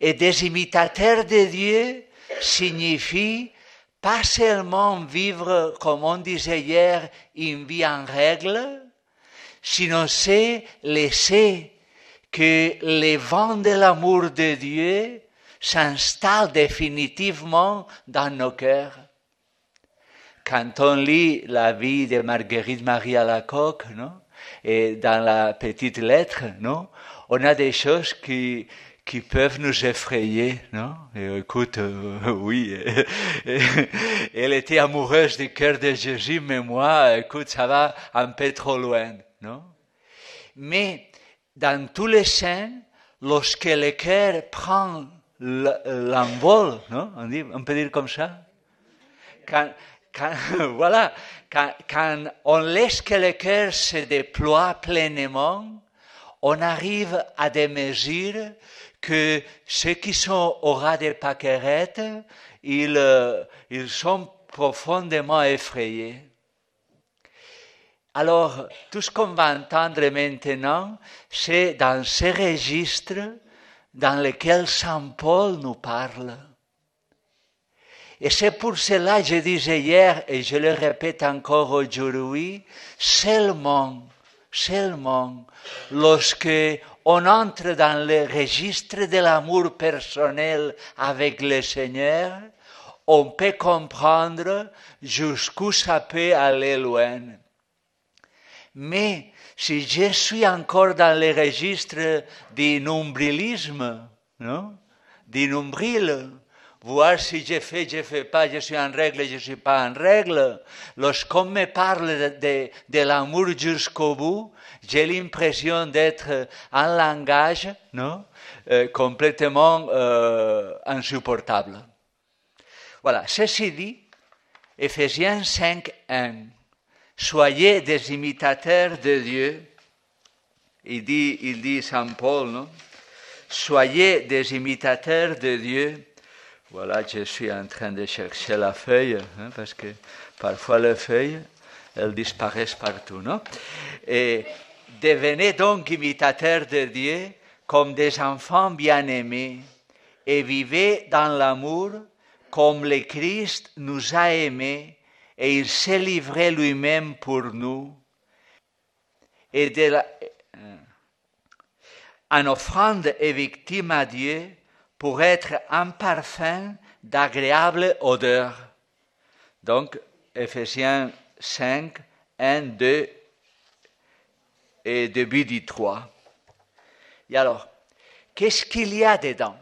Et des imitateurs de Dieu signifie pas seulement vivre, comme on disait hier, une vie en règle, sinon c'est laisser que les vents de l'amour de Dieu s'installent définitivement dans nos cœurs. Quand on lit la vie de Marguerite Marie Alacoque, non? Et dans la petite lettre, non? On a des choses qui peuvent nous effrayer, non? Et écoute, oui, elle était amoureuse du cœur de Jésus, mais moi, écoute, ça va un peu trop loin, non? Mais dans tous les saints, lorsque le cœur prend l'envol, non? On peut dire comme ça? Voilà, quand on laisse que le cœur se déploie pleinement, on arrive à des mesures que ceux qui sont au ras des pâquerettes, ils sont profondément effrayés. Alors, tout ce qu'on va entendre maintenant, c'est dans ces registres dans lesquels Saint Paul nous parle. Et c'est pour cela, je disais hier, et je le répète encore aujourd'hui, seulement, lorsque on entre dans le registre de l'amour personnel avec le Seigneur, on peut comprendre jusqu'où ça peut aller loin. Mais si je suis encore dans le registre du nombrilisme, non? Du nombril, voir si je fais pas, je suis en règle, je suis pas en règle. Lorsqu'on me parle de l'amour jusqu'au bout, j'ai l'impression d'être un langage, non? Complètement insupportable. Voilà, ceci dit, Ephésiens 5, 1. Soyez des imitateurs de Dieu. Il dit Saint Paul, non? Soyez des imitateurs de Dieu. Voilà, je suis en train de chercher la feuille, hein, parce que parfois les feuilles, elles disparaissent partout, non? Et devenez donc imitateurs de Dieu comme des enfants bien-aimés et vivez dans l'amour comme le Christ nous a aimés et il s'est livré lui-même pour nous. Et en offrande et victime à Dieu pour être un parfum d'agréable odeur. Donc, Ephésiens 5, 1, 2 et début du 3. Et alors, qu'est-ce qu'il y a dedans?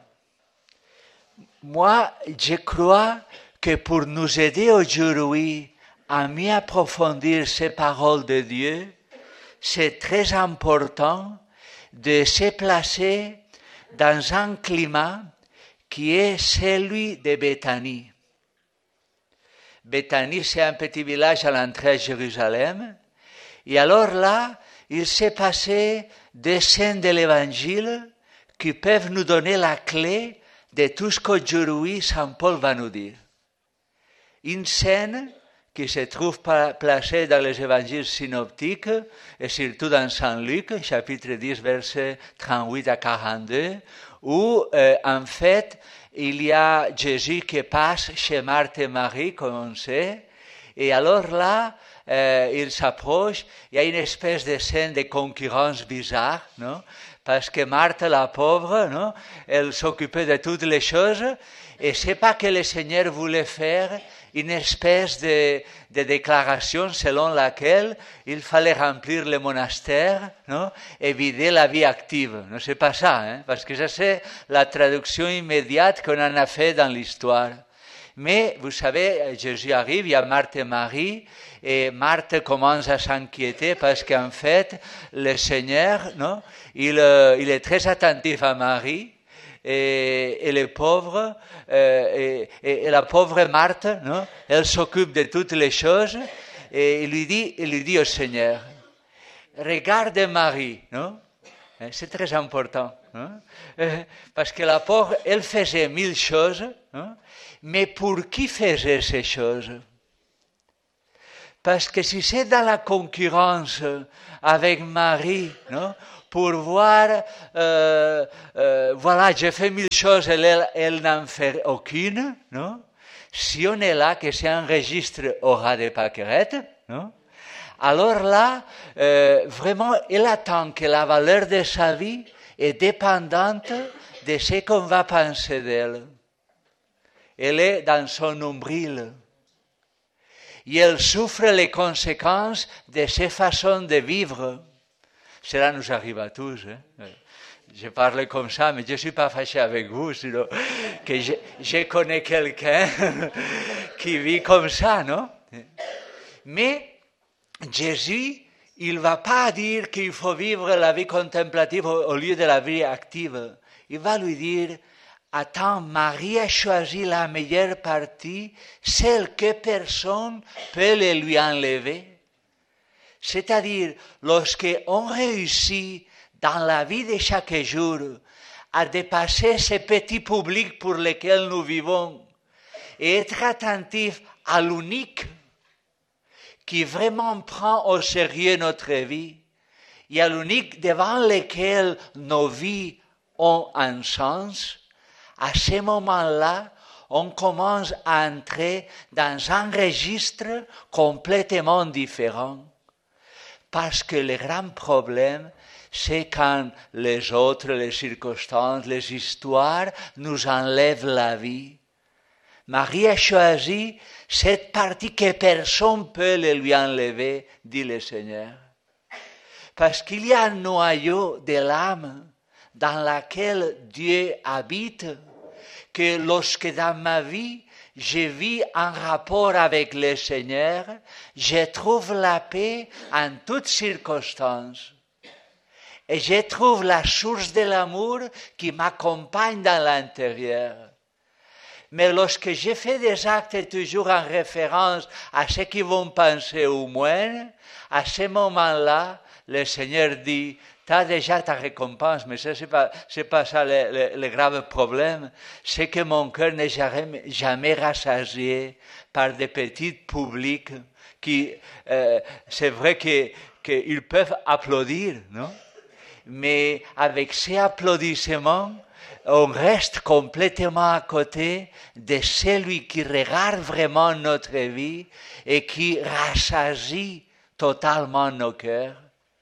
Moi, je crois que pour nous aider aujourd'hui à mieux approfondir ces paroles de Dieu, c'est très important de se placer dans un climat qui est celui de Béthanie. Béthanie, c'est un petit village à l'entrée de Jérusalem. Et alors là, il s'est passé des scènes de l'Évangile qui peuvent nous donner la clé de tout ce qu'aujourd'hui Saint Paul va nous dire. Une scène qui se trouve placée dans les évangiles synoptiques et surtout dans Saint Luc, chapitre 10, versets 38 à 42, où en fait il y a Jésus qui passe chez Marthe et Marie, comme on sait, et alors là, il s'approche, il y a une espèce de scène de concurrence bizarre, non? Parce que Marthe, la pauvre, non? Elle s'occupait de toutes les choses, et c'est pas que le Seigneur voulait faire une espèce de déclaration selon laquelle il fallait remplir le monastère, non? Et vider la vie active. Non, c'est pas ça, hein? Parce que ça c'est la traduction immédiate qu'on en a fait dans l'histoire. Mais vous savez, Jésus arrive, il y a Marthe et Marie, et Marthe commence à s'inquiéter parce qu'en fait, le Seigneur, non, il est très attentif à Marie, et les pauvres, et la pauvre Marthe, non, elle s'occupe de toutes les choses, et il lui dit au Seigneur, regarde Marie, non? C'est très important, hein? Parce que la pauvre, elle faisait 1000 choses, hein? Mais pour qui faisait ces choses? Parce que si c'est dans la concurrence avec Marie, non, pour voir, voilà, j'ai fait 1000 choses, elle n'en fait aucune, non? Si on est là, que c'est un registre aura des pâquerettes, non? Alors là, vraiment, elle attend que la valeur de sa vie est dépendante de ce qu'on va penser d'elle. Elle est dans son nombril. Et elle souffre les conséquences de ses façons de vivre. Cela nous arrive à tous. Hein? Je parle comme ça, mais je ne suis pas fâché avec vous, sinon que je connais quelqu'un qui vit comme ça, non? Mais Jésus, il ne va pas dire qu'il faut vivre la vie contemplative au lieu de la vie active. Il va lui dire, attends, Marie a choisi la meilleure partie, celle que personne ne peut lui enlever. C'est-à-dire, lorsqu'on réussit dans la vie de chaque jour à dépasser ces petits publics pour lesquels nous vivons et être attentif à l'unique qui vraiment prend au sérieux notre vie et à l'unique devant lequel nos vies ont un sens, à ce moment-là, on commence à entrer dans un registre complètement différent. Parce que le grand problème, c'est quand les autres, les circonstances, les histoires nous enlèvent la vie. Marie a choisi cette partie que personne ne peut lui enlever, dit le Seigneur. Parce qu'il y a un noyau de l'âme dans lequel Dieu habite, que lorsque dans ma vie, je vis en rapport avec le Seigneur, je trouve la paix en toutes circonstances. Et je trouve la source de l'amour qui m'accompagne dans l'intérieur. Mais lorsque je fais des actes toujours en référence à ce qu'ils vont penser au moins, à ce moment-là, le Seigneur dit, tu as déjà ta récompense, mais ça, c'est pas ça le grave problème. C'est que mon cœur n'est jamais rassasié par des petits publics qui, c'est vrai qu'ils peuvent applaudir, non? Mais avec ces applaudissements, on reste complètement à côté de celui qui regarde vraiment notre vie et qui rassasie totalement nos cœurs.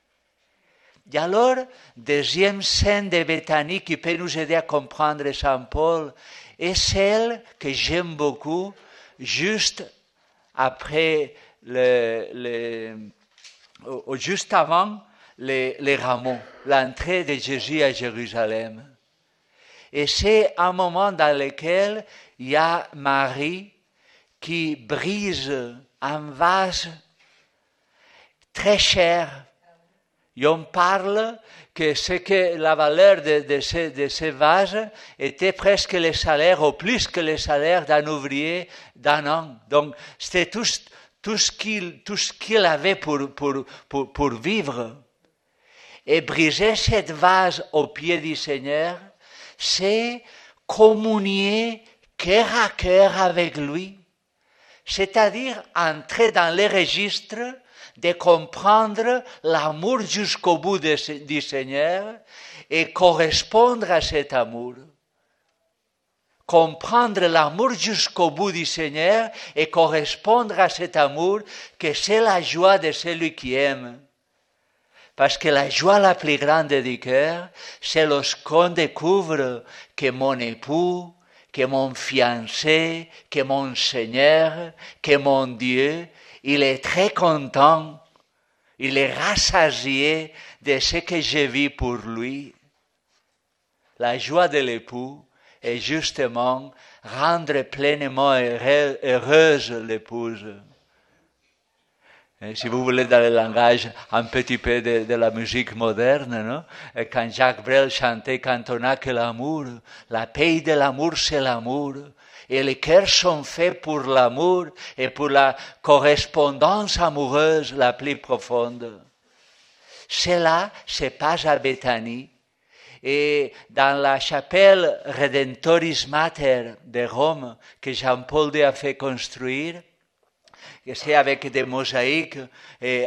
Et alors, deuxième scène de Béthanie qui peut nous aider à comprendre Saint Paul est celle que j'aime beaucoup, juste après juste avant les rameaux, l'entrée de Jésus à Jérusalem. Et c'est un moment dans lequel il y a Marie qui brise un vase très cher. Et on parle que c'est que la valeur de ces vases était presque le salaire, ou plus que le salaire d'un ouvrier d'un an. Donc c'était tout ce qu'il avait pour vivre. Et briser cette vase au pied du Seigneur, c'est communier cœur à cœur avec lui. C'est-à-dire entrer dans les registres de comprendre l'amour jusqu'au bout du Seigneur et correspondre à cet amour. Comprendre l'amour jusqu'au bout du Seigneur et correspondre à cet amour, que c'est la joie de celui qui aime. Parce que la joie la plus grande du cœur, c'est lorsqu'on découvre que mon époux, que mon fiancé, que mon Seigneur, que mon Dieu, il est très content, il est rassasié de ce que je vis pour lui. La joie de l'époux est justement rendre pleinement heureuse l'épouse. Et si vous voulez, dans le langage un petit peu de la musique moderne, non? Et quand Jacques Brel chantait « Quand on n'a que l'amour, la paix de l'amour, c'est l'amour ». Et les cœurs sont faits pour l'amour et pour la correspondance amoureuse la plus profonde. Cela se passe à Béthanie. Et dans la chapelle Redemptoris Mater de Rome, que Jean-Paul II a fait construire, que c'est avec des mosaïques, et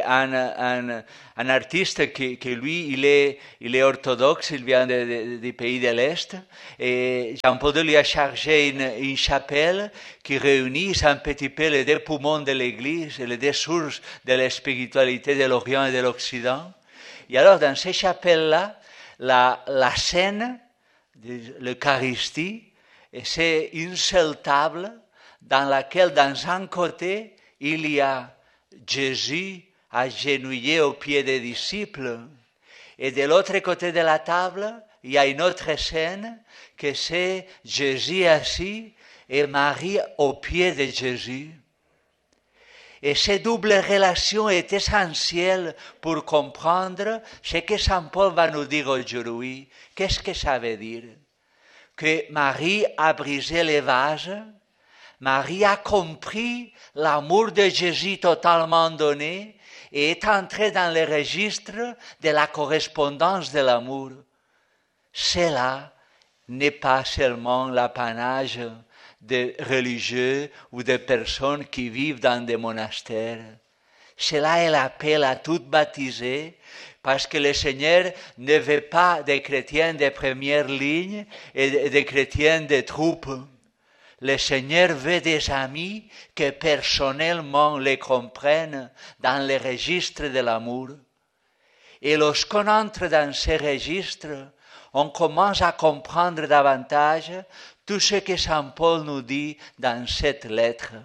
un artiste qui lui, il est orthodoxe, il vient des pays de l'Est, et Jean-Paul II lui a chargé une chapelle qui réunit un petit peu les deux poumons de l'Église, et les deux sources de la spiritualité de l'Orient et de l'Occident. Et alors, dans ces chapelles-là, la scène de l'Eucharistie, c'est une seule table dans laquelle, dans un côté, il y a Jésus agenouillé aux pieds des disciples. Et de l'autre côté de la table, il y a une autre scène, que c'est Jésus assis et Marie aux pieds de Jésus. Et cette double relation est essentielle pour comprendre ce que Saint Paul va nous dire aujourd'hui. Qu'est-ce que ça veut dire? Que Marie a brisé les vases, Marie a compris l'amour de Jésus totalement donné et est entrée dans le registre de la correspondance de l'amour. Cela n'est pas seulement l'apanage des religieux ou des personnes qui vivent dans des monastères. Cela est l'appel à toutes baptisées, parce que le Seigneur ne veut pas des chrétiens de première ligne et des chrétiens de troupes. Le Seigneur veut des amis que personnellement les comprennent dans le registre de l'amour. Et lorsqu'on entre dans ces registres, on commence à comprendre davantage tout ce que Saint Paul nous dit dans cette lettre.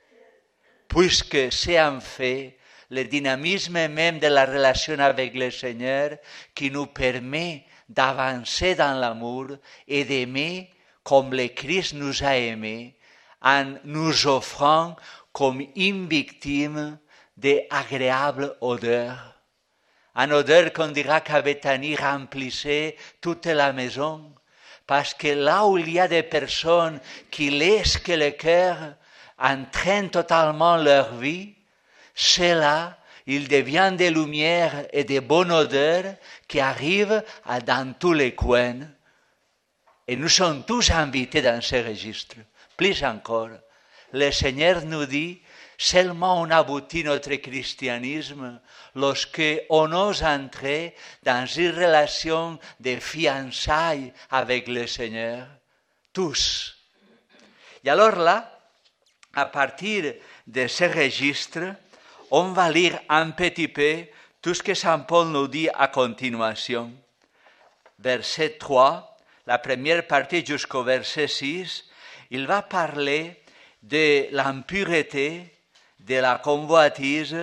Puisque c'est en fait le dynamisme même de la relation avec le Seigneur qui nous permet d'avancer dans l'amour et d'aimer comme le Christ nous a aimés, en nous offrant comme une victime d'agréable odeur. Une odeur qu'on dira qu'à Béthanie remplissait toute la maison, parce que là où il y a des personnes qui laissent que le cœur entraîne totalement leur vie, c'est là, il devient des lumières et des bonnes odeurs qui arrivent dans tous les coins. Et nous sommes tous invités dans ce registre. Plus encore, le Seigneur nous dit, seulement on aboutit notre christianisme lorsque on ose entrer dans une relation de fiançailles avec le Seigneur. Tous. Et alors là, à partir de ce registre, on va lire un petit peu tout ce que Saint Paul nous dit à continuation. Verset 3. La première partie jusqu'au verset 6, il va parler de l'impureté, de la convoitise,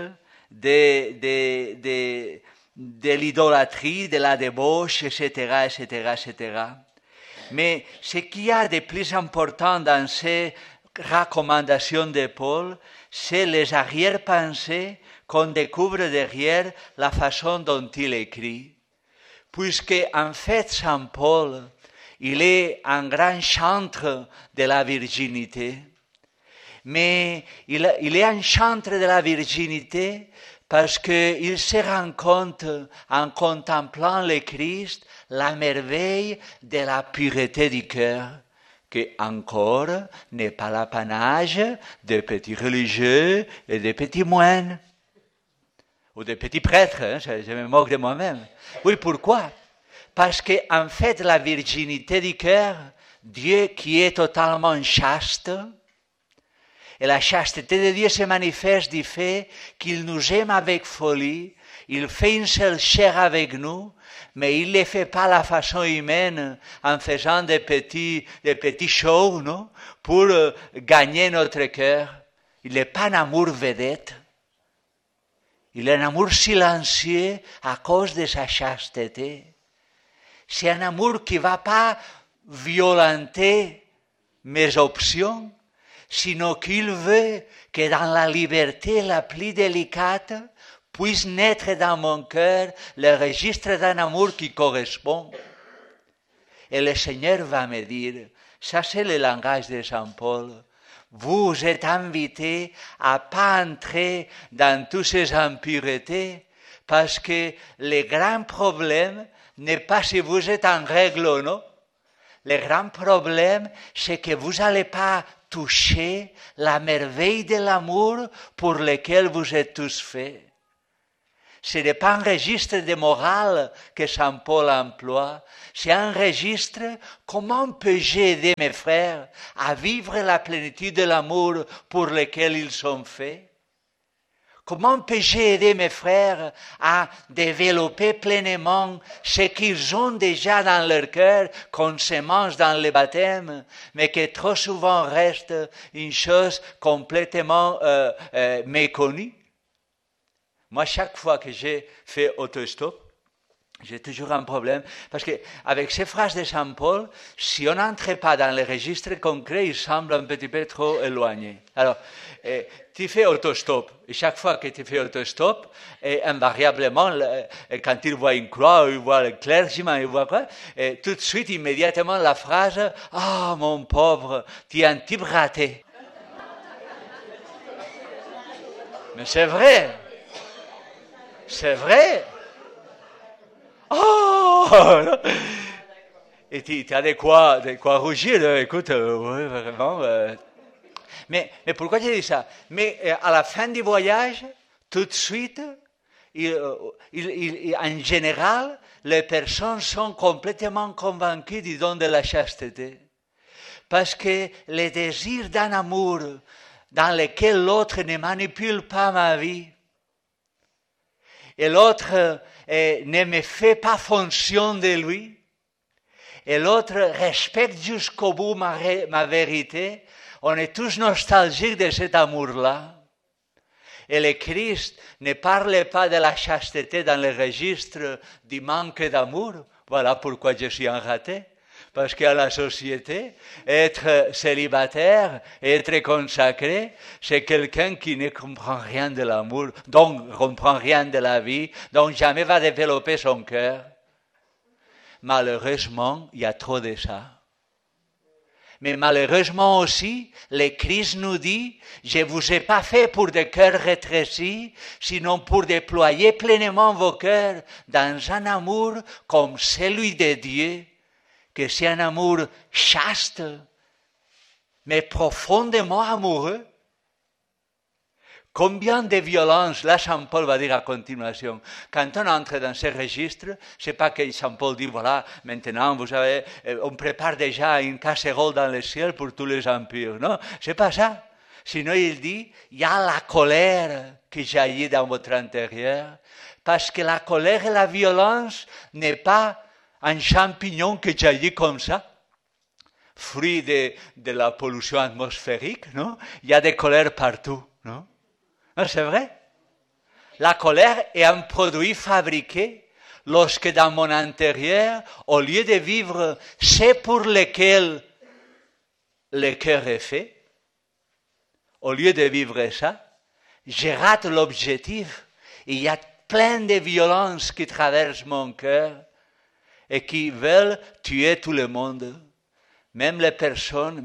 de l'idolâtrie, de la débauche, etc., etc., etc. Mais ce qu'il y a de plus important dans ces recommandations de Paul, c'est les arrière-pensées qu'on découvre derrière la façon dont il écrit. Puisque, en fait, Saint Paul, il est un grand chantre de la virginité. Mais il est un chantre de la virginité parce qu'il se rend compte, en contemplant le Christ, la merveille de la pureté du cœur, qui encore n'est pas l'apanage des petits religieux et des petits moines, ou des petits prêtres, hein, je me moque de moi-même. Oui, pourquoi? Parce qu'en fait, la virginité du cœur, Dieu qui est totalement chaste, et la chasteté de Dieu se manifeste du fait qu'il nous aime avec folie, il fait une seule chair avec nous, mais il ne le fait pas à la façon humaine en faisant des petits shows, non? Pour gagner notre cœur. Il n'est pas un amour vedette. Il est un amour silencieux à cause de sa chasteté. C'est un amour qui ne va pas violenter mes options, sinon qu'il veut que dans la liberté la plus délicate puisse naître dans mon cœur le registre d'un amour qui correspond. Et le Seigneur va me dire, ça c'est le langage de Saint Paul, vous êtes invités à ne pas entrer dans toutes ces impuretés, parce que le grand problème n'est pas si vous êtes en règle ou non, le grand problème, c'est que vous n'allez pas toucher la merveille de l'amour pour lequel vous êtes tous faits. Ce n'est pas un registre de morale que Saint Paul emploie, c'est un registre comment peux-je aider mes frères à vivre la plénitude de l'amour pour lequel ils sont faits. Comment peux-je aider mes frères à développer pleinement ce qu'ils ont déjà dans leur cœur, qu'on se mange dans le baptême, mais qui trop souvent reste une chose complètement méconnue? Moi, chaque fois que j'ai fait autostop, j'ai toujours un problème, parce qu'avec ces phrases de Saint Paul, si on n'entrait pas dans les registres concrets, il semble un petit peu trop éloigné. Alors, tu fais autostop, et chaque fois que tu fais autostop, et invariablement, quand il voit une croix, il voit le clergyman, il voit quoi, et tout de suite, immédiatement, la phrase « Ah, mon pauvre, tu es un type raté ». Mais c'est vrai. C'est vrai. Oh! Et tu as de quoi rougir, écoute, oui, vraiment. Mais pourquoi je dis ça? Mais à la fin du voyage, tout de suite, en général, les personnes sont complètement convaincues du don de la chasteté. Parce que le désir d'un amour dans lequel l'autre ne manipule pas ma vie, et l'autre ne me fait pas fonction de lui, et l'autre respecte jusqu'au bout ma vérité, on est tous nostalgiques de cet amour-là. Et le Christ ne parle pas de la chasteté dans le registre du manque d'amour. Voilà pourquoi je suis un raté. Parce qu'à la société, être célibataire, être consacré, c'est quelqu'un qui ne comprend rien de l'amour, donc ne comprend rien de la vie, donc jamais va développer son cœur. Malheureusement, il y a trop de ça. Mais malheureusement aussi, le Christ nous dit, je ne vous ai pas fait pour des cœurs rétrécis, sinon pour déployer pleinement vos cœurs dans un amour comme celui de Dieu, que c'est un amour chaste, mais profondément amoureux. Combien de violence, là Saint Paul va dire à continuation, quand on entre dans ces registres, c'est pas que Saint Paul dit, voilà, maintenant, vous savez, on prépare déjà une casserole dans le ciel pour tous les empires. Non, c'est pas ça. Sinon, il dit, il y a la colère qui jaillit dans votre intérieur, parce que la colère et la violence n'est pas un champignon qui jaillit comme ça, fruit de la pollution atmosphérique, non? Il y a des colères partout, non? Non, c'est vrai. La colère est un produit fabriqué lorsque dans mon intérieur, au lieu de vivre ce pour lequel le cœur est fait, au lieu de vivre ça, je rate l'objectif. Il y a plein de violences qui traversent mon cœur et qui veulent tuer tout le monde, même les personnes,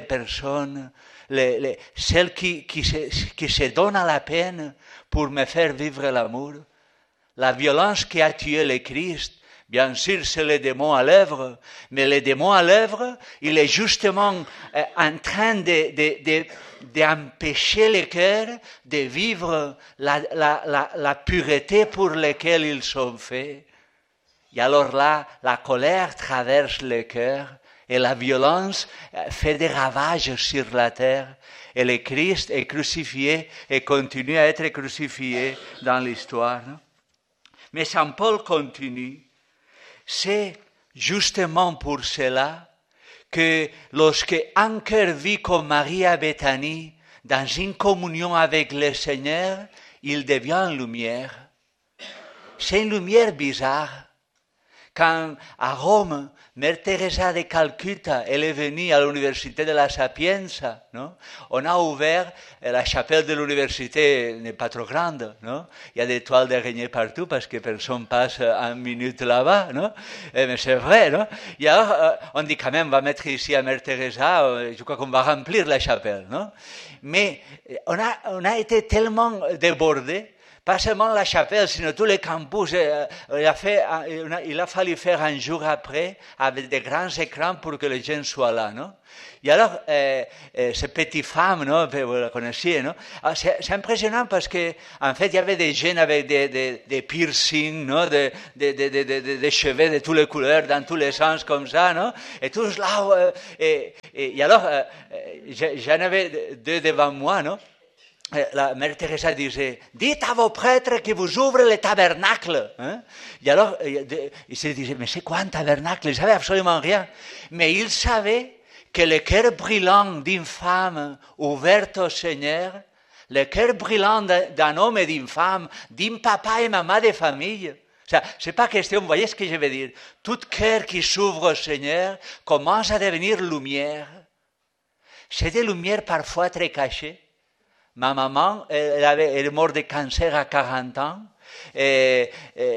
celles qui se donnent à la peine pour me faire vivre l'amour. La violence qui a tué le Christ, bien sûr, c'est le démon à l'œuvre, mais le démon à l'œuvre, il est justement en train d'empêcher le cœur de vivre la pureté pour laquelle ils sont faits. Et alors là, la colère traverse le cœur et la violence fait des ravages sur la terre. Et le Christ est crucifié et continue à être crucifié dans l'histoire. Mais Saint Paul continue. C'est justement pour cela que lorsque un cœur vit comme Marie à Béthanie, dans une communion avec le Seigneur, il devient lumière. C'est une lumière bizarre. Quand à Rome, Mère Teresa de Calcutta, elle est venue à l'université de la Sapienza, non? On a ouvert, la chapelle de l'université n'est pas trop grande, non? Il y a des toiles d'araignée partout parce que personne passe 1 minute là-bas, non? Mais c'est vrai, non? Et alors, on dit quand même, on va mettre ici à Mère Teresa, je crois qu'on va remplir la chapelle, non? Mais on a été tellement débordés pas seulement la chapelle, sinon tous les campus. Il a fallu faire un jour après avec des grands écrans pour que les gens soient là, non? Et alors, ces petites femmes, non, vous la connaissiez, non? C'est impressionnant parce que, en fait, il y avait des jeunes avec des piercings, non, des cheveux de toutes les couleurs, dans tous les sens, comme ça, non? Et tous là, et alors, j'en avais deux devant moi, non? La mère Teresa disait, dites à vos prêtres qu'ils vous ouvrent le tabernacle. Hein? Et alors, ils se disaient, mais c'est quoi un tabernacle? Ils ne savaient absolument rien. Mais ils savaient que le cœur brillant d'une femme ouverte au Seigneur, le cœur brillant d'un homme et d'une femme, d'un papa et maman de famille, ce n'est pas question, vous voyez ce que je veux dire? Tout cœur qui s'ouvre au Seigneur commence à devenir lumière. C'est des lumières parfois très cachées. Ma maman, elle est morte de cancer à 40 ans. Et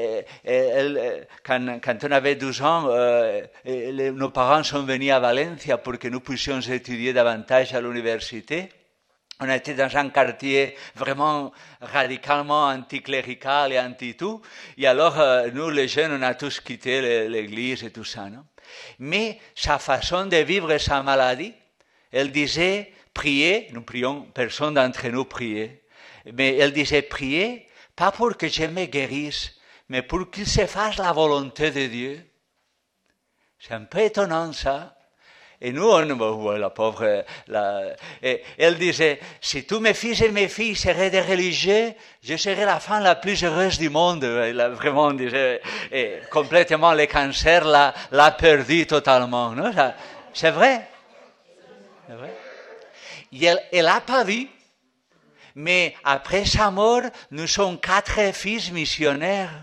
quand on avait 12 ans, nos parents sont venus à Valencia pour que nous puissions étudier davantage à l'université. On était dans un quartier vraiment radicalement anticlérical et anti-tout. Et alors, nous, les jeunes, on a tous quitté l'église et tout ça. Non? Mais sa façon de vivre sa maladie, elle disait, priez, nous prions, personne d'entre nous priait, mais elle disait, priez, pas pour que je me guérisse, mais pour qu'il se fasse la volonté de Dieu. C'est un peu étonnant ça. Et nous, la pauvre, elle disait, si tous mes fils et mes filles seraient des religieux, je serais la femme la plus heureuse du monde. Elle a vraiment disait, et complètement le cancer l'a perdu totalement. Non? C'est vrai. C'est vrai. Et elle n'a pas vu. Mais après sa mort, nous sommes 4 fils missionnaires.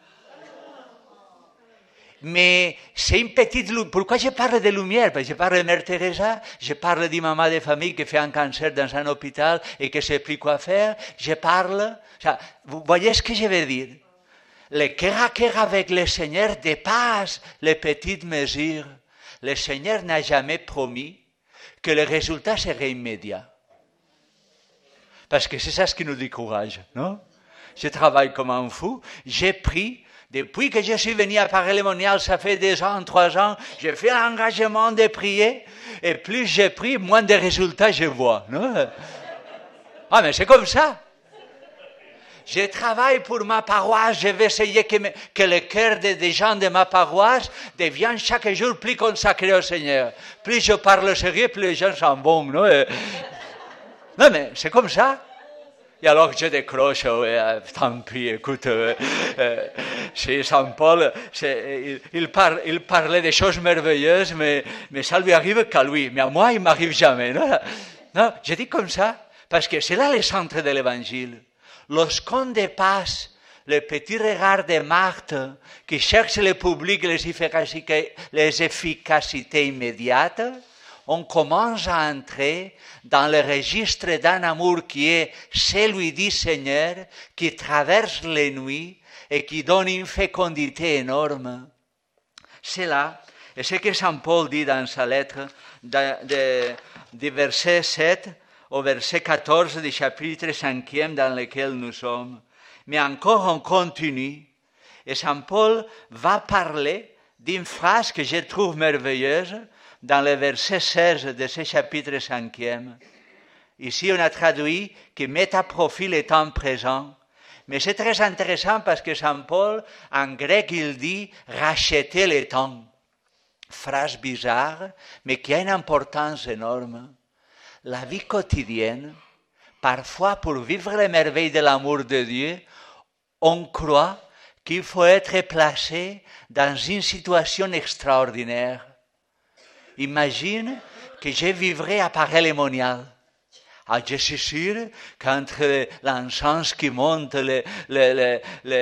Mais c'est une petite lumière. Pourquoi je parle de lumière? Parce que je parle de Mère Teresa, je parle d'une maman de famille qui fait un cancer dans un hôpital et qui ne sait plus quoi faire. Je parle. Vous voyez ce que je veux dire? Le cœur à cœur avec le Seigneur dépasse les petites mesures. Le Seigneur n'a jamais promis que le résultat serait immédiat. Parce que c'est ça ce qui nous décourage, non? Je travaille comme un fou, j'ai pris, depuis que je suis venu à Paris-Lémonial, ça fait 2 ans, 3 ans, j'ai fait l'engagement de prier, et plus j'ai pris, moins de résultats je vois, non? Ah, mais c'est comme ça. Je travaille pour ma paroisse, je vais essayer que le cœur des gens de ma paroisse devienne chaque jour plus consacré au Seigneur. Plus je parle sérieux, plus les gens sont bons, non? Non, mais c'est comme ça. Et alors je décroche, tant pis, écoute, c'est Saint Paul, il parlait des choses merveilleuses, mais ça lui arrive qu'à lui. Mais à moi, il ne m'arrive jamais. Non, non, je dis comme ça, parce que c'est là le centre de l'Évangile. Lorsqu'on dépasse le petit regard de Marthe qui cherche le public, les efficacités immédiates, on commence à entrer dans le registre d'un amour qui est celui du Seigneur, qui traverse les nuits et qui donne une fécondité énorme. C'est là, et c'est ce que Saint Paul dit dans sa lettre, du verset 7 au verset 14 du chapitre 5e dans lequel nous sommes. Mais encore on continue, et Saint Paul va parler d'une phrase que je trouve merveilleuse, dans le verset 16 de ce chapitre 5e. Ici, on a traduit que met à profit le temps présent. Mais c'est très intéressant parce que Saint Paul, en grec, il dit « racheter le temps ». Phrase bizarre, mais qui a une importance énorme. La vie quotidienne, parfois pour vivre les merveilles de l'amour de Dieu, on croit qu'il faut être placé dans une situation extraordinaire. Imagine que je vivrais à Paris-Lémonial. Ah, je suis sûr qu'entre l'encens qui monte, les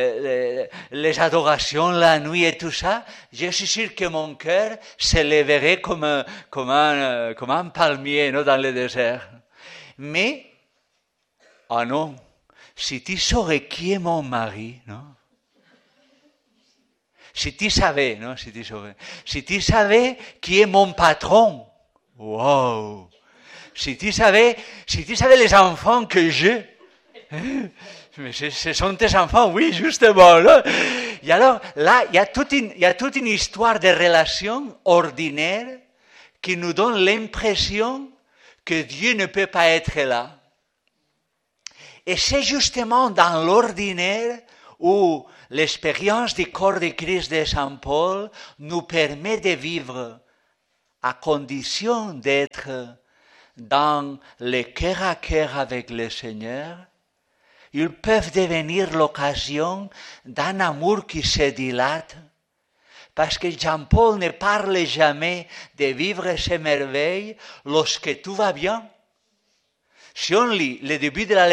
adorations, la nuit et tout ça, je suis sûr que mon cœur s'élèverait comme un palmier, non, dans le désert. Mais, ah non, si tu saurais qui est mon mari, non? Si tu savais, non, si tu savais qui est mon patron, wow! Si tu savais les enfants que j'ai, Mais ce sont tes enfants, oui, justement. Là. Et alors, là, il y a toute une histoire de relations ordinaires qui nous donne l'impression que Dieu ne peut pas être là. Et c'est justement dans l'ordinaire où l'expérience du corps de Christ de Saint Paul nous permet de vivre à condition d'être dans le cœur à cœur avec le Seigneur. Ils peuvent devenir l'occasion d'un amour qui se dilate. Parce que Jean-Paul ne parle jamais de vivre ces merveilles lorsque tout va bien. Si on lit le début de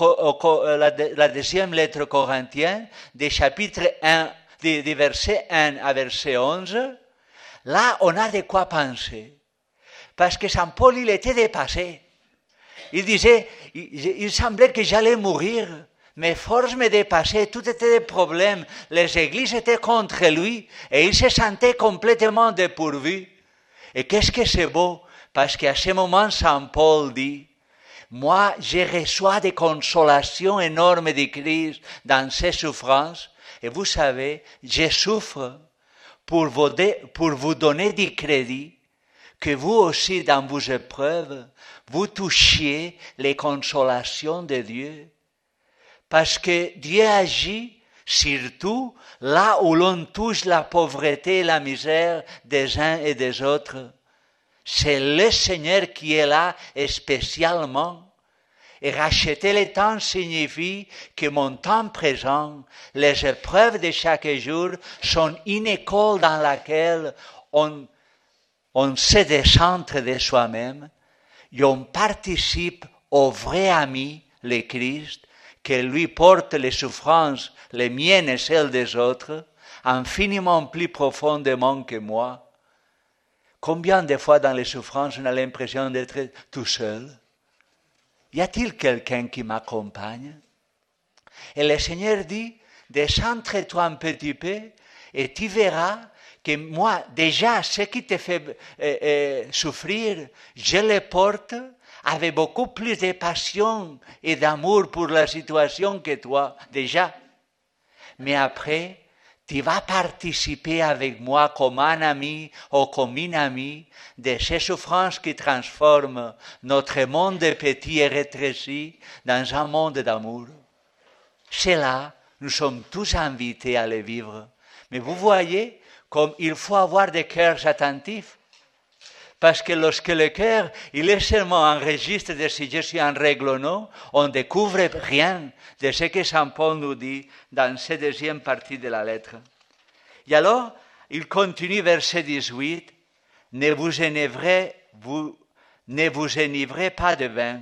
la deuxième lettre corinthienne, des chapitres 1, des versets 1 à verset 11, là, on a de quoi penser. Parce que Saint Paul, il était dépassé. Il disait, il semblait que j'allais mourir. Mes forces me dépassaient, tout était des problèmes. Les églises étaient contre lui et il se sentait complètement dépourvu. Et qu'est-ce que c'est beau? Parce qu'à ce moment, Saint Paul dit, moi, je reçois des consolations énormes de Christ dans ses souffrances. Et vous savez, je souffre pour vous donner du crédit que vous aussi, dans vos épreuves, vous touchiez les consolations de Dieu. Parce que Dieu agit surtout là où l'on touche la pauvreté et la misère des uns et des autres. C'est le Seigneur qui est là spécialement. Et racheter le temps signifie que mon temps présent, les épreuves de chaque jour sont une école dans laquelle on se décentre de soi-même et on participe au vrai ami, le Christ, que lui porte les souffrances, les miennes et celles des autres, infiniment plus profondément que moi. Combien de fois dans les souffrances on a l'impression d'être tout seul? Y a-t-il quelqu'un qui m'accompagne? Et le Seigneur dit, décentre-toi un petit peu et tu verras que moi, déjà, ce qui te fait souffrir, je le porte avec beaucoup plus de passion et d'amour pour la situation que toi, déjà. Mais après, tu vas participer avec moi comme un ami ou comme une amie de ces souffrances qui transforment notre monde petit et rétréci dans un monde d'amour. C'est là, nous sommes tous invités à le vivre. Mais vous voyez, comme il faut avoir des cœurs attentifs. Parce que lorsque le cœur, il est seulement un registre de si je suis en règle ou non, on ne découvre rien de ce que Saint Paul nous dit dans cette deuxième partie de la lettre. Et alors, il continue verset 18, ne vous enivrez pas de vin.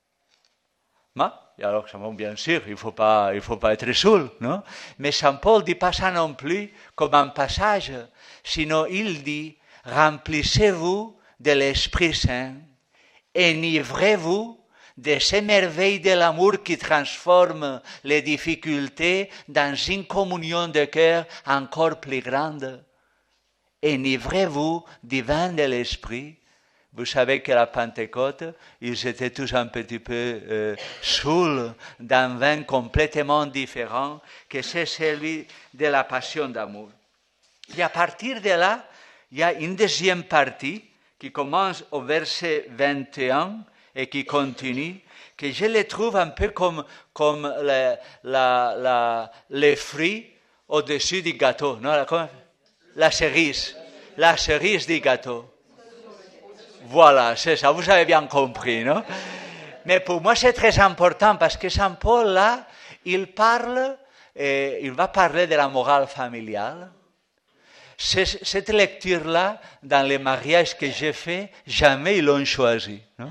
Et alors, bien sûr, il faut pas être saoul, non? Mais Saint Paul ne dit pas ça non plus comme un passage, sinon il dit, remplissez-vous de l'Esprit Saint, enivrez-vous de ces merveilles de l'amour qui transforment les difficultés dans une communion de cœur encore plus grande. Enivrez-vous du vin de l'Esprit. Vous savez qu'à la Pentecôte, ils étaient tous un petit peu saouls d'un vin complètement différent que c'est celui de la passion d'amour. Et à partir de là, il y a une deuxième partie qui commence au verset 21 et qui continue, que je le trouve un peu comme les fruits au-dessus du gâteau. Non, la cerise du gâteau. Voilà, c'est ça, vous avez bien compris, non? Mais pour moi, c'est très important parce que Saint Paul, là, il va parler de la morale familiale. Cette lecture-là, dans les mariages que j'ai faits, jamais ils l'ont choisi. Non?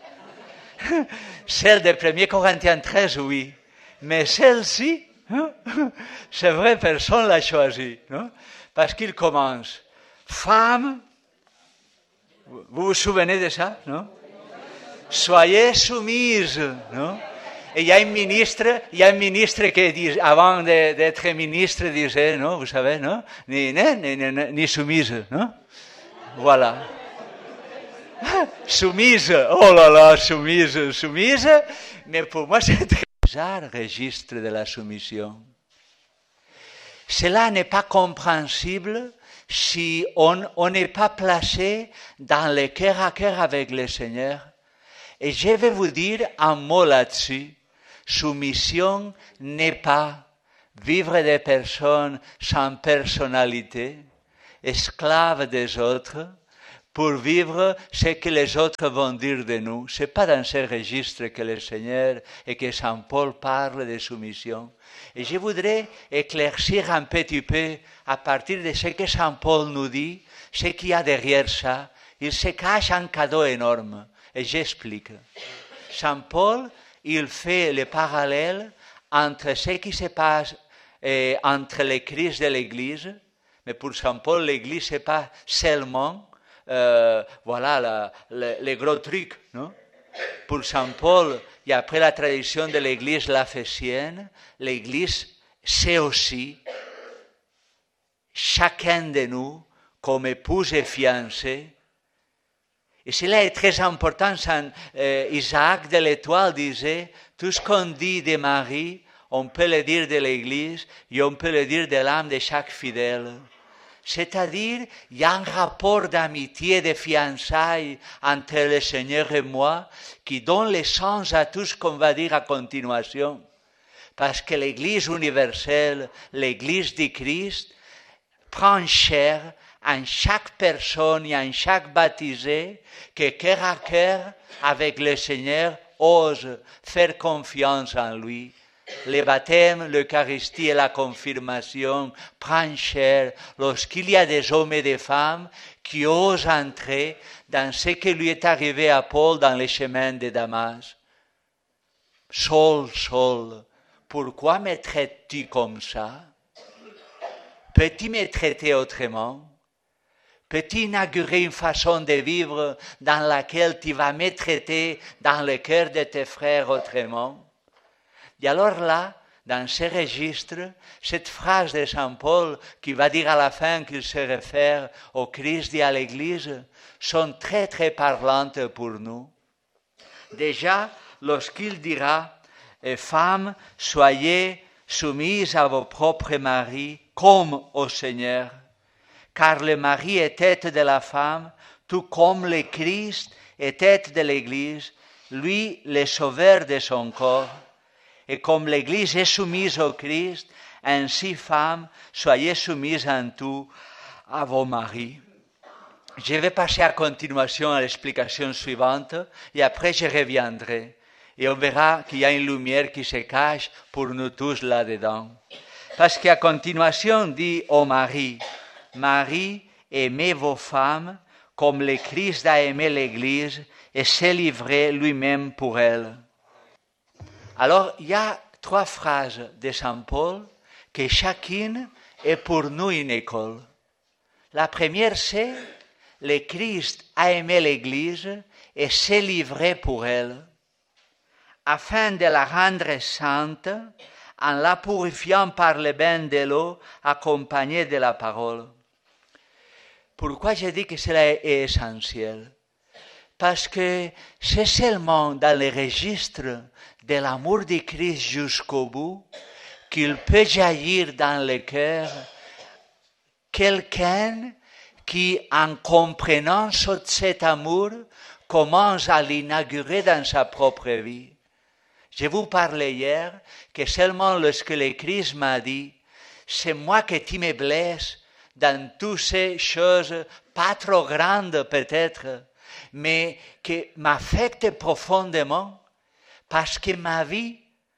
Celle de 1 Corinthiens 13, oui. Mais celle-ci, c'est vrai, personne ne l'a choisie. Non? Parce qu'il commence. Femme, vous vous souvenez de ça, non? Soyez soumise, non? Et il y a un ministre qui dit, avant d'être ministre, disait, non, vous savez, non, ni soumise, non? Voilà. Soumise, oh là là, soumise. Mais pour moi, c'est très bizarre registre de la soumission. Cela n'est pas compréhensible si on n'est pas placé dans le cœur à cœur avec le Seigneur. Et je vais vous dire un mot là-dessus. Soumission n'est pas vivre des personnes sans personnalité, esclaves des autres, pour vivre ce que les autres vont dire de nous. Ce n'est pas dans ce registre que le Seigneur et que Saint Paul parle de soumission. Et je voudrais éclaircir un petit peu, à partir de ce que Saint Paul nous dit, ce qu'il y a derrière ça. Il se cache un cadeau énorme. Et j'explique. Saint Paul, il fait le parallèle entre ce qui se passe entre les crises de l'Église, mais pour Saint Paul, l'Église, ce n'est pas seulement les gros trucs. Non? Pour Saint Paul, et après la tradition de l'Église laphésienne, l'Église, c'est aussi chacun de nous, comme épouse et fiancé. Et cela est très important. Isaac de l'Étoile disait, tout ce qu'on dit de Marie, on peut le dire de l'Église et on peut le dire de l'âme de chaque fidèle. C'est-à-dire, il y a un rapport d'amitié, de fiançailles entre le Seigneur et moi qui donne le sens à tout ce qu'on va dire à continuation. Parce que l'Église universelle, l'Église du Christ, prend chair en chaque personne et en chaque baptisé que cœur à cœur avec le Seigneur ose faire confiance en lui. Le baptême, l'Eucharistie et la confirmation prennent chair lorsqu'il y a des hommes et des femmes qui osent entrer dans ce qui lui est arrivé à Paul dans les chemins de Damas. Saul, Saul, pourquoi me traites-tu comme ça? Peux-tu me traiter autrement? Peux-tu inaugurer une façon de vivre dans laquelle tu vas me traiter dans le cœur de tes frères autrement? Et alors là, dans ce registre, cette phrase de Saint Paul qui va dire à la fin qu'il se réfère au Christ et à l'Église sont très très parlantes pour nous. Déjà, lorsqu'il dira « Femmes, soyez soumises à vos propres maris comme au Seigneur, car le mari est tête de la femme, tout comme le Christ est tête de l'Église, lui le sauveur de son corps. Et comme l'Église est soumise au Christ, ainsi, femmes, soyez soumises en tout à vos maris. » Je vais passer à continuation à l'explication suivante et après je reviendrai. Et on verra qu'il y a une lumière qui se cache pour nous tous là-dedans. Parce qu'à continuation, dit aux maris, « Marie, aimez vos femmes comme le Christ a aimé l'Église et s'est livré lui-même pour elle. » Alors, il y a 3 phrases de Saint Paul que chacune est pour nous une école. La première, c'est « Le Christ a aimé l'Église et s'est livré pour elle, afin de la rendre sainte en la purifiant par le bain de l'eau accompagné de la parole. » Pourquoi je dis que cela est essentiel? Parce que c'est seulement dans le registre de l'amour de Christ jusqu'au bout qu'il peut jaillir dans le cœur quelqu'un qui, en comprenant cet amour, commence à l'inaugurer dans sa propre vie. Je vous parlais hier que seulement lorsque le Christ m'a dit « C'est moi que tu me blesses dans toutes ces choses pas trop grandes peut-être, mais qui m'affectent profondément parce que ta vie,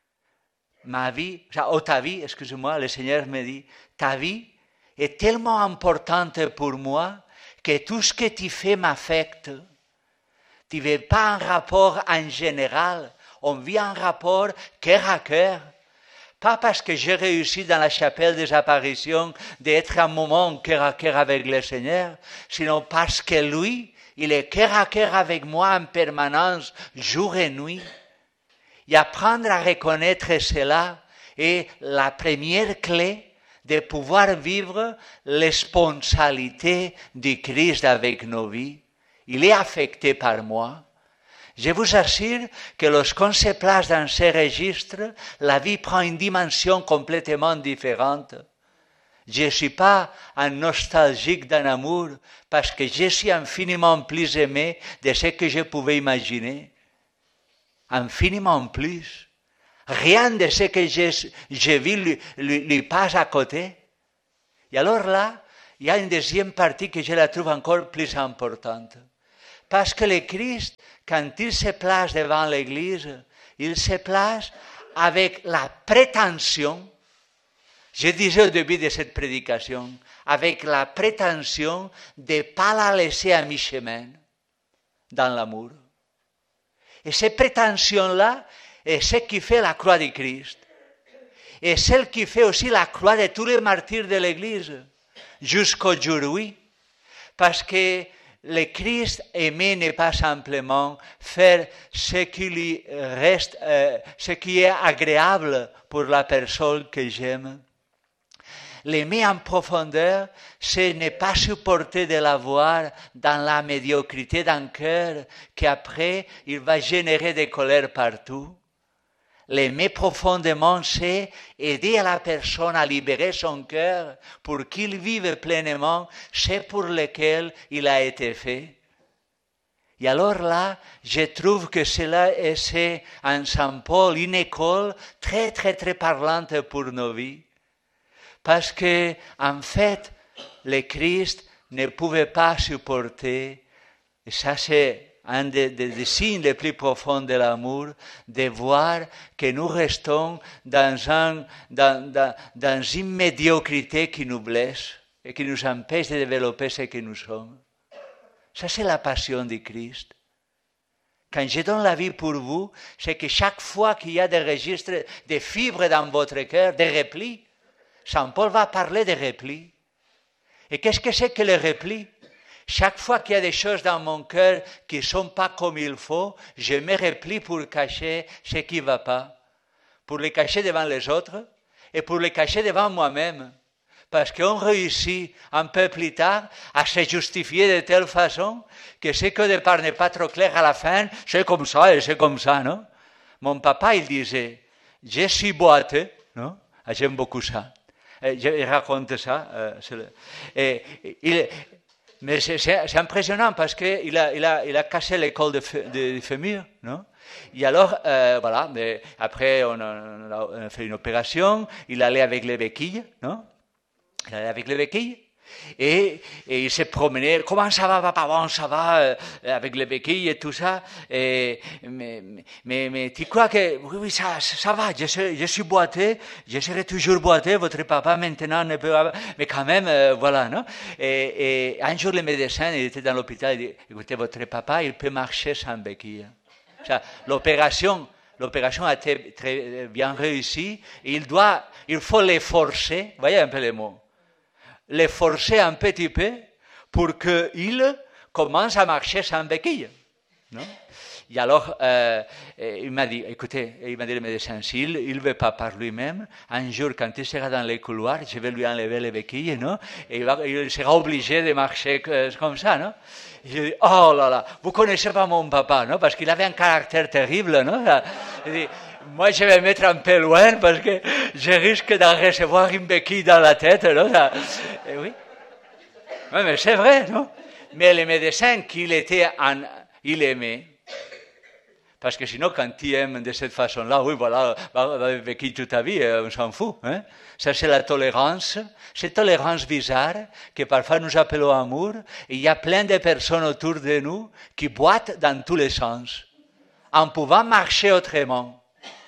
excusez-moi, le Seigneur me dit, ta vie est tellement importante pour moi que tout ce que tu fais m'affecte. Tu ne veux pas un rapport en général, on vit un rapport cœur à cœur. Pas parce que j'ai réussi dans la chapelle des apparitions d'être un moment cœur à cœur avec le Seigneur, sinon parce que lui, il est cœur à cœur avec moi en permanence, jour et nuit. Et apprendre à reconnaître cela est la première clé de pouvoir vivre l'esponsalité du Christ avec nos vies. Il est affecté par moi. Je vous assure que lorsqu'on se place dans ces registres, la vie prend une dimension complètement différente. Je ne suis pas un nostalgique d'un amour parce que je suis infiniment plus aimé de ce que je pouvais imaginer. Infiniment plus. Rien de ce que j'ai vu lui passe à côté. Et alors là, il y a une deuxième partie que je la trouve encore plus importante. Parce que le Christ, quand il se place devant l'Église, il se place avec la prétention, je disais au début de cette prédication, avec la prétention de ne pas la laisser à mi-chemin dans l'amour. Et cette prétention-là est ce qui fait la croix du Christ. Et celle qui fait aussi la croix de tous les martyrs de l'Église, jusqu'aujourd'hui. Parce que le Christ aimé n'est pas simplement faire ce qui lui reste, ce qui est agréable pour la personne que j'aime. L'aimer en profondeur, c'est ne pas supporter de la voir dans la médiocrité d'un cœur qu'après il va générer des colères partout. L'aimer profondément, c'est aider à la personne à libérer son cœur pour qu'il vive pleinement ce pour lequel il a été fait. Et alors là, je trouve que cela c'est en Saint Paul une école très, très, très parlante pour nos vies. Parce que, en fait, le Christ ne pouvait pas supporter, et ça c'est un des signes les plus profonds de l'amour, de voir que nous restons dans une médiocrité qui nous blesse et qui nous empêche de développer ce que nous sommes. Ça, c'est la passion du Christ. Quand je donne la vie pour vous, c'est que chaque fois qu'il y a des registres, des fibres dans votre cœur, des replis, Saint Paul va parler de replis. Et qu'est-ce que c'est que le repli? Chaque fois qu'il y a des choses dans mon cœur qui ne sont pas comme il faut, je me replie pour cacher ce qui ne va pas. Pour les cacher devant les autres et pour les cacher devant moi-même. Parce qu'on réussit un peu plus tard à se justifier de telle façon que ce qui au départ n'est pas trop clair à la fin, c'est comme ça et c'est comme ça, non? Mon papa, il disait, je suis boiteux, non? Ah, j'aime beaucoup ça. Je raconte ça. Mais c'est impressionnant parce qu'il a cassé l'école de fémur, non? Et alors, voilà, mais après on a fait une opération, il allait avec les béquilles, non? Il allait avec les béquilles. Et il s'est promené, comment ça va papa? Bon, ça va, avec les béquilles et tout ça. Mais tu crois que, oui, ça va, je suis boiteux, je serai toujours boiteux, votre papa maintenant ne peut pas, mais quand même, voilà, non? Et un jour, le médecin, il était dans l'hôpital, il dit, écoutez, votre papa, il peut marcher sans béquille. L'opération a été très bien réussie, il faut les forcer, voyez un peu les mots. Les forcer un petit peu pour qu'il commence à marcher sans béquille. Non? Et alors, il m'a dit, écoutez, il m'a dit le médecin, s'il ne veut pas par lui-même, un jour, quand il sera dans les couloirs, je vais lui enlever les béquilles, non? Et il sera obligé de marcher comme ça, non? Et je dis, oh là là, vous ne connaissez pas mon papa, non? Parce qu'il avait un caractère terrible, non? Il dit, moi, je vais me mettre un peu loin parce que je risque d'en recevoir une béquille dans la tête, non? Et oui. Oui, mais c'est vrai, non? Mais le médecin qu'il aimait. Parce que sinon, quand tu aimes de cette façon-là, oui, voilà, va béquille toute ta vie, on s'en fout. Hein? Ça, c'est la tolérance. Cette tolérance bizarre que parfois nous appelons amour. Il y a plein de personnes autour de nous qui boitent dans tous les sens, en pouvant marcher autrement.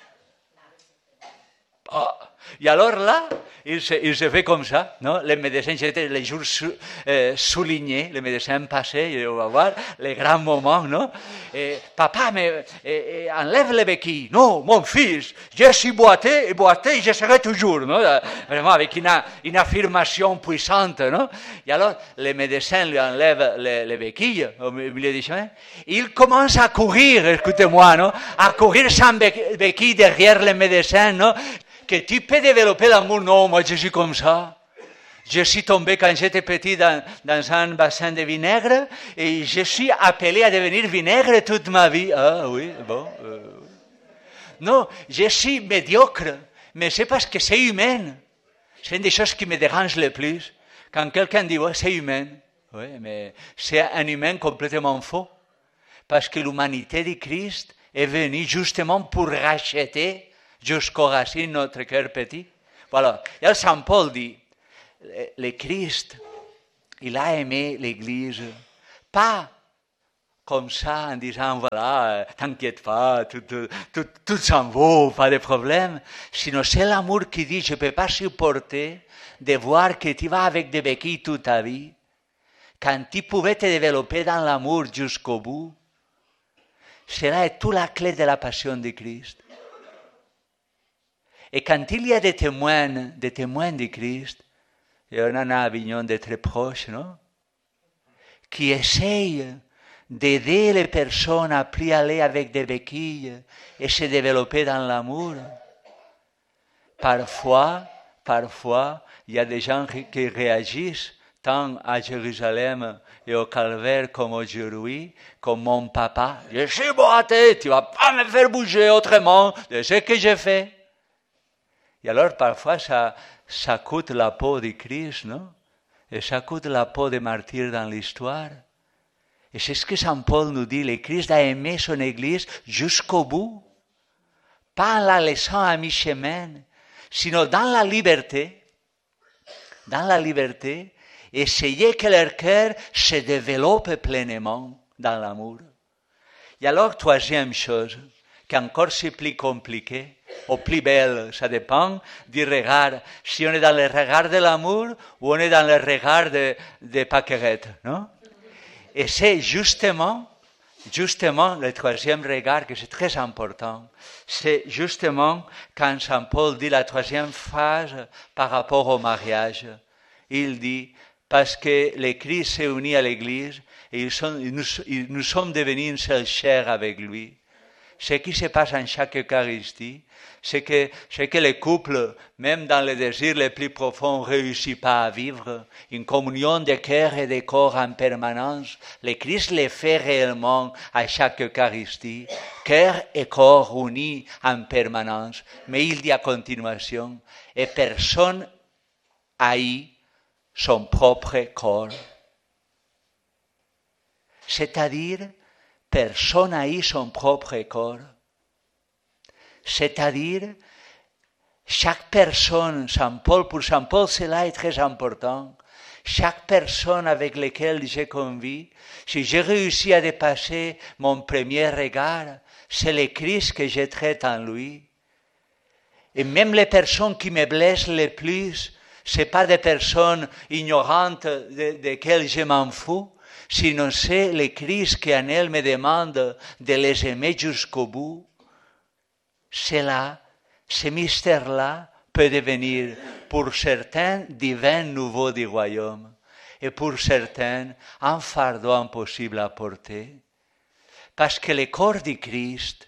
Oh. Et alors là, il se fait comme ça, non? Les médecins, c'était les jours soulignés, les médecins passaient, on va voir les grands moments, non? Et, papa, mais enlève les béquilles. Non, mon fils, je suis boiteux, et je serai toujours, non? Vraiment avec une affirmation puissante, non? Et alors, les médecins lui enlèvent les béquilles au milieu du chemin. Il commence à courir, écoutez-moi, non? À courir sans béquilles derrière les médecins, non? Que tu peux développer l'amour. Non, moi je suis comme ça. Je suis tombé quand j'étais petit dans un bassin de vinaigre et je suis appelé à devenir vinaigre toute ma vie. Ah oui, bon. Non, je suis médiocre, mais c'est parce que c'est humain. C'est une des choses qui me dérange le plus. Quand quelqu'un dit, ouais, c'est humain. Oui, mais c'est un humain complètement faux. Parce que l'humanité de Christ est venue justement pour racheter jusqu'aux racines notre cœur petit. Voilà. Et Saint Paul dit, le Christ, il a aimé l'Église, pas comme ça en disant, voilà, t'inquiète pas, tout s'en va, pas de problème. Sinon, c'est l'amour qui dit, je ne peux pas supporter de voir que tu vas avec des béquilles toute ta vie. Quand tu pouvais te développer dans l'amour jusqu'au bout, cela est toute la clé de la passion de Christ. Et quand il y a des témoins de Christ, et on en a à Avignon de très proches, non? Qui essayent d'aider les personnes à plus aller avec des béquilles et se développer dans l'amour. Parfois, il y a des gens qui réagissent tant à Jérusalem et au Calvaire comme aujourd'hui, comme mon papa. Je suis boité, tu ne vas pas me faire bouger autrement de ce que j'ai fait. Et alors, parfois, ça coûte la peau de Christ, non? Et ça coûte la peau des martyrs dans l'histoire. Et c'est ce que Saint Paul nous dit, le Christ a aimé son Église jusqu'au bout. Pas en la laissant à mi-chemin, sinon dans la liberté, essayer que leur cœur se développe pleinement dans l'amour. Et alors, troisième chose, qui encore c'est plus compliqué, ou plus belle, ça dépend du regard. Si on est dans le regard de l'amour ou on est dans le regard de paquerettes, non? Et c'est justement le troisième regard que c'est très important. C'est justement quand Saint Paul dit la troisième phrase par rapport au mariage. Il dit, parce que le Christ s'est uni à l'Église et nous sommes devenus une seule chair avec lui. Ce qui se passe en chaque Eucharistie, c'est que les couples, même dans les désirs les plus profonds, ne réussissent pas à vivre une communion de cœur et de corps en permanence. Le Christ le fait réellement à chaque Eucharistie, cœur et corps unis en permanence. Mais il dit à continuation, et personne haït son propre corps. C'est-à-dire, personne haït son propre corps. C'est-à-dire, chaque personne, pour Saint Paul, cela est très important. Chaque personne avec laquelle j'ai convié, si j'ai réussi à dépasser mon premier regard, c'est le Christ que je traite en lui. Et même les personnes qui me blessent le plus, ce ne sont pas des personnes ignorantes desquelles je m'en fous, sinon c'est le Christ qui en elle me demande de les aimer jusqu'au bout. Ce mystère-là peut devenir pour certains divin nouveau du royaume et pour certains un fardeau impossible à porter. Parce que le corps du Christ,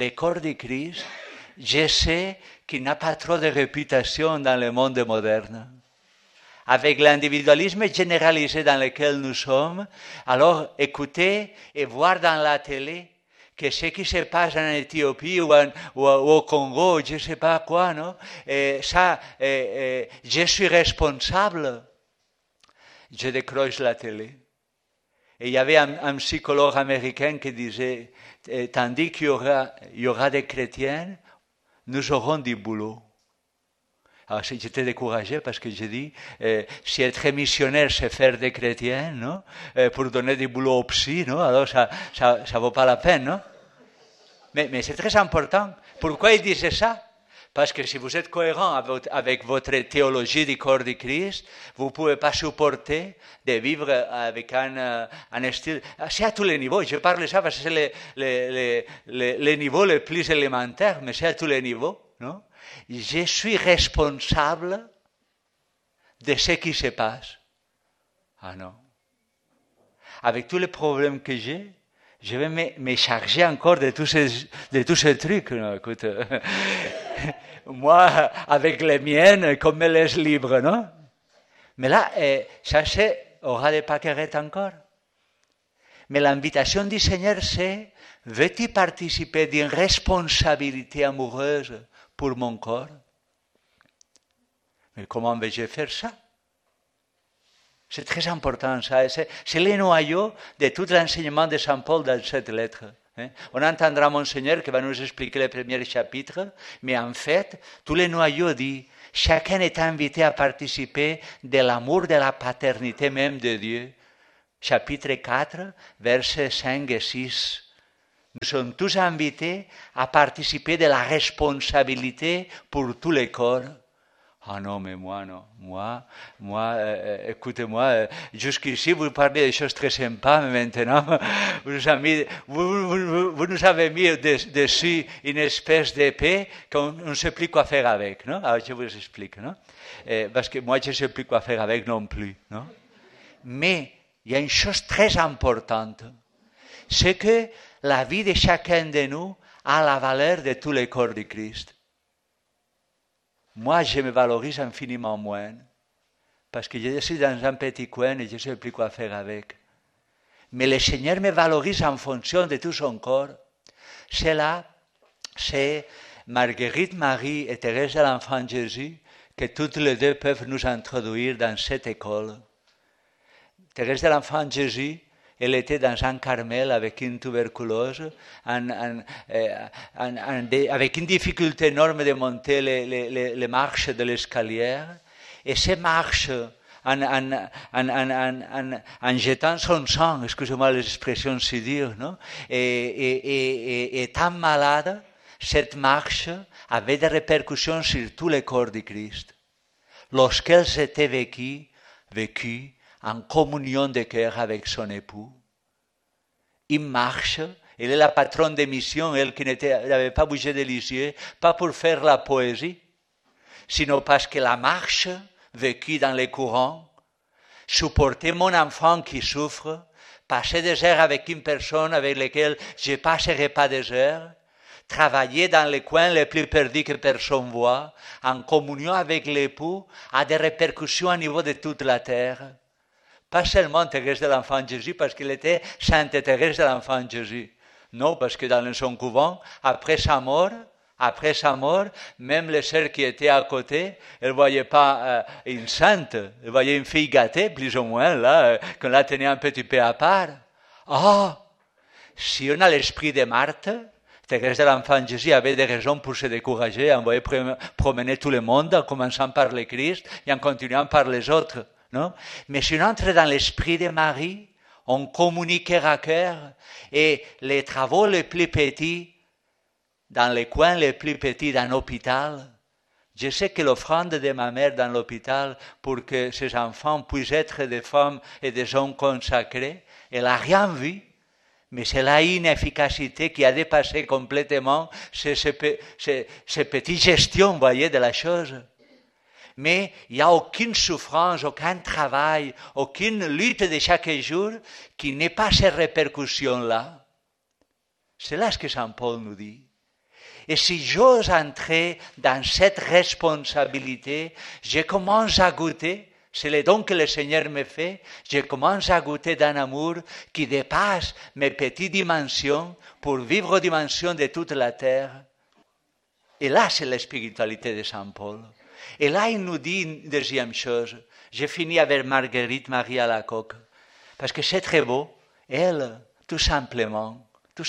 je sais qu'il n'a pas trop de réputation dans le monde moderne. Avec l'individualisme généralisé dans lequel nous sommes, alors écouter et voir dans la télé que ce qui se passe en Éthiopie ou au Congo, je ne sais pas quoi, non? Et ça, je suis responsable. Je décroche la télé. Et il y avait un psychologue américain qui disait, tandis qu'il y aura des chrétiens, nous aurons du boulot. Alors j'étais découragé parce que j'ai dit, si être missionnaire c'est faire des chrétiens, non? Pour donner du boulot aux psy, non? Alors ça vaut pas la peine, non? Mais c'est très important. Pourquoi il disait ça? Parce que si vous êtes cohérent avec votre théologie du corps du Christ, vous ne pouvez pas supporter de vivre avec un style... C'est à tous les niveaux. Je parle de ça parce que c'est les niveaux les plus élémentaires, mais c'est à tous les niveaux, non? Je suis responsable de ce qui se passe. Ah non. Avec tous les problèmes que j'ai, je vais me charger encore de tous ces trucs. Non, écoute, moi, avec les miennes, qu'on me laisse libre, non? Mais là, ça c'est aura des paquerettes encore. Mais l'invitation du Seigneur, c'est veux-tu participer d'une responsabilité amoureuse pour mon corps? Mais comment vais-je faire ça? C'est très important, ça. C'est le noyau de tout l'enseignement de Saint Paul dans cette lettre. On entendra Monseigneur qui va nous expliquer le premier chapitre, mais en fait, tout le noyau dit chacun est invité à participer de l'amour de la paternité même de Dieu. Chapitre 4, versets 5 et 6. Nous sommes tous invités à participer de la responsabilité pour tous les corps. Ah non, mais moi, non. Moi, écoutez-moi, jusqu'ici, vous parlez des choses très sympas, mais maintenant, vous nous avez mis dessus une espèce d'épée qu'on ne sait plus quoi faire avec, non? Alors, je vous explique, non? Parce que moi, je ne sais plus quoi faire avec non plus, non? Mais, il y a une chose très importante, c'est que la vie de chacun de nous a la valeur de tous les corps du Christ. Moi, je me valorise infiniment moins, parce que je suis dans un petit coin et je ne sais plus quoi faire avec. Mais le Seigneur me valorise en fonction de tout son corps. C'est Marguerite Marie et Thérèse de l'Enfant Jésus que toutes les deux peuvent nous introduire dans cette école. Thérèse de l'Enfant Jésus, elle était dans un Carmel avec une tuberculose, avec une difficulté énorme de monter les marches de l'escalier. Et ces marches, en jetant son sang, excusez-moi l'expression si dure, non? Et étant malade, cette marche avait des répercussions sur tous les corps du Christ. Lorsqu'elle s'était vécue en communion de cœur avec son époux. Il marche, elle est la patronne de mission, elle qui n'avait pas bougé de Lisieux, pas pour faire la poésie, sinon parce que la marche, vécue dans les courants, supporter mon enfant qui souffre, passer des heures avec une personne avec laquelle je ne passerai pas des heures, travailler dans les coins les plus perdus que personne ne voit, en communion avec l'époux, a des répercussions au niveau de toute la terre. Pas seulement Thérèse de l'Enfant Jésus, parce qu'elle était Sainte Thérèse de l'Enfant Jésus. Non, parce que dans son couvent, après sa mort, même les sœurs qui étaient à côté, elles ne voyaient pas une sainte, elles voyaient une fille gâtée, plus ou moins, là, qu'on la tenait un petit peu à part. Si on a l'esprit de Marthe, Thérèse de l'Enfant Jésus avait des raisons pour se décourager, envoyer promener tout le monde, en commençant par le Christ et en continuant par les autres. Non? Mais si on entre dans l'esprit de Marie, on communique cœur à cœur, et les travaux les plus petits, dans les coins les plus petits d'un hôpital, je sais que l'offrande de ma mère dans l'hôpital pour que ses enfants puissent être des femmes et des hommes consacrés, elle n'a rien vu, mais c'est là une efficacité qui a dépassé complètement ces petites gestions, voyez, de la chose. Mais il n'y a aucune souffrance, aucun travail, aucune lutte de chaque jour qui n'ait pas ces répercussions-là. C'est là ce que Saint Paul nous dit. Et si j'ose entrer dans cette responsabilité, je commence à goûter, c'est le don que le Seigneur me fait, je commence à goûter d'un amour qui dépasse mes petites dimensions pour vivre aux dimensions de toute la terre. Et là, c'est la spiritualité de Saint Paul. Et là, il nous dit une deuxième chose. J'ai fini avec Marguerite Marie Alacoque, parce que c'est très beau. Elle, tout simplement,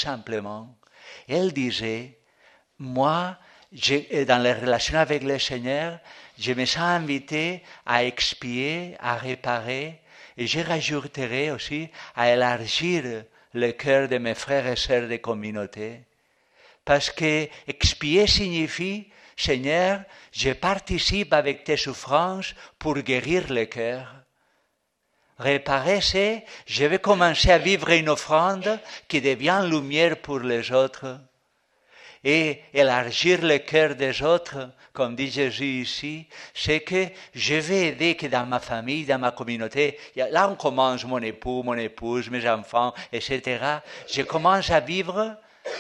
elle disait, moi, dans les relations avec le Seigneur, je me sens invité à expier, à réparer, et je rajouterai aussi à élargir le cœur de mes frères et sœurs de communauté. Parce que expier signifie, Seigneur, je participe avec tes souffrances pour guérir le cœur. Réparer, c'est, je vais commencer à vivre une offrande qui devient lumière pour les autres. Et élargir le cœur des autres, comme dit Jésus ici, c'est que je vais aider que dans ma famille, dans ma communauté, là on commence mon époux, mon épouse, mes enfants, etc. Je commence à vivre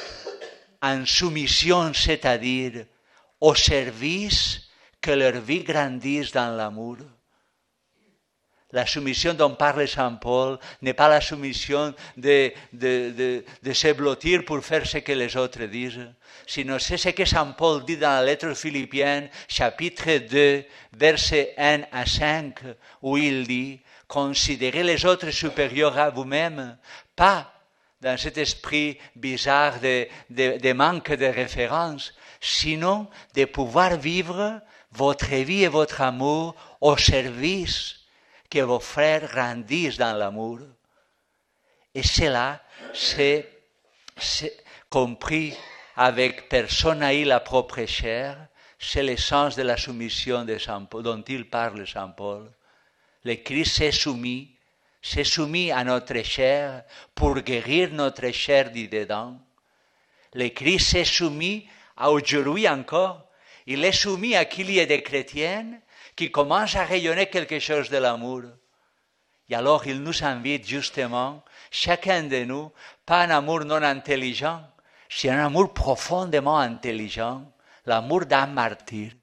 en soumission, c'est-à-dire au service que leur vie grandisse dans l'amour. La soumission dont parle Saint Paul n'est pas la soumission de se blottir pour faire ce que les autres disent, sinon c'est ce que Saint Paul dit dans la lettre aux Philippiens, chapitre 2, versets 1 à 5, où il dit « Considérez les autres supérieurs à vous-même, pas dans cet esprit bizarre de manque de référence, sinon de pouvoir vivre votre vie et votre amour au service que vos frères grandissent dans l'amour. » Et cela, c'est compris avec personne n'a eu la propre chair, c'est l'essence de la soumission de Saint Paul, dont il parle Saint Paul. Le Christ s'est soumis à notre chair pour guérir notre chair du dedans. Le Christ s'est soumis aujourd'hui encore. Il est soumis à qu'il y ait des chrétiens qui commencent à rayonner quelque chose de l'amour. Et alors il nous invite justement, chacun de nous, pas un amour non intelligent, c'est un amour profondément intelligent, l'amour d'un martyr.